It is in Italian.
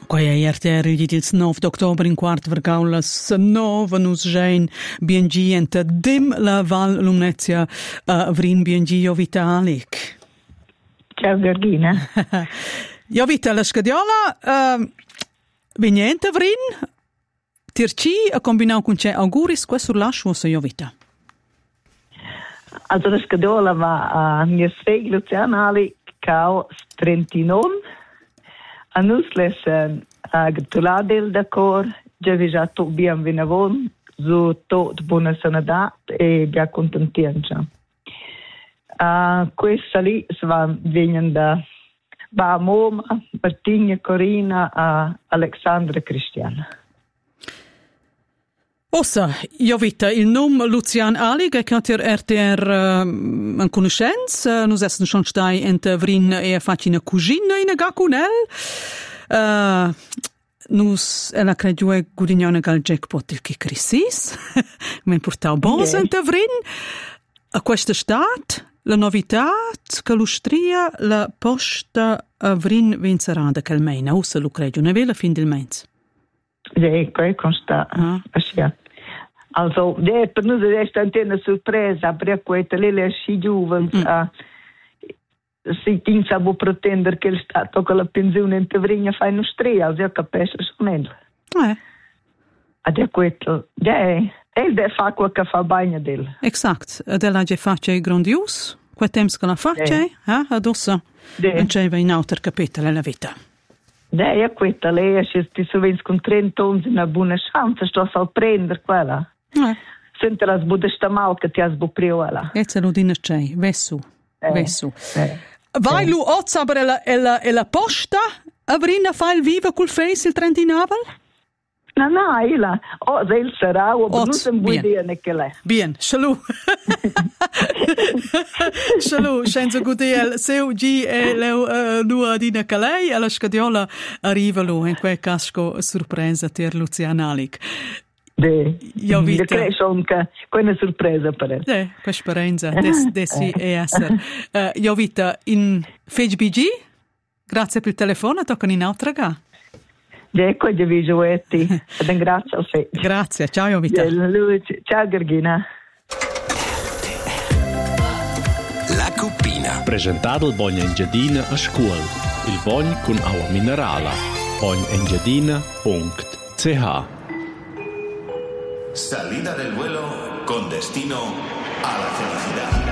Qua è RTR il 9 d'ottobre in quart vergaulas nova nus gein BNG enta dim la Val Lumnezia vrin BNG Jovita Alik. Ciao Georgina. Jovita la scadiola vignente vrin tirci a combinau con c'è auguris questo lascio sa Jovita. Also la scadiola va a mia sveglia Luciana Alik cao Trentinon. A nus lesen gratuladel d'accordo, già vi già to bien vinavon, zo to buona sanità e bia contentienza. Questa lì si va venendo da Moma, Martina, Corina, Alexandra Cristiana. Ossa, Jovita, il nome Lucian Alig è che RTR in conoscenza, noi siamo schon stai ente vrin e facci una cugina in Gacunel. Nus ela credo è gudignone gal jackpot il che crisis. Men portau bons ente vrin. A questa stat, la novità che l'Ustria la posta vrin vincerà quel mena, ossa lo credo, ne vela fin del mens. Sì, qua consta. Also, per noi è stata una sorpresa, perché le si giovani si pensavo pretendere che il Stato con la pensione in Tevrigna fa in Austria, io capisco sonello. Ed è questo, è fa quel che fa bagno del. Esatto, ed è la che faccia grandios, quel tempo che la faccia, adesso non c'è in altro capitolo la vita. È questa, lei se ti sovens con 30 anni una buona chance, sto a prendere quella. Senti la sbudesta mal che ti ha sbupriola. E ce lo dice c'è, vessu. Vai lu ozzabre la posta, avrina fa il vivo col face il Trentinavel? No, ila. Il sarà, ma non si può dire che lei. Bien, salut. Salut, senza gudel, seu gi e leu lua dina che lei, alla scadiola arriva lu, in quel casco sorpresa ter Luciana Alik. Io credo che quella sorpresa per lei. Quella speranza, desi e essere. Jovita, in FGBG, grazie per il telefono, tocca in altra ga. Ecco, di visuetti. Ringrazio a te. Grazie, ciao Jovita. Ciao Georgina. La Cuppina. Presentato il Bogna Engiadina a scuola. Il Bogna con acqua minerale. bognaengiadina.ch. Salida del vuelo con destino a la felicidad.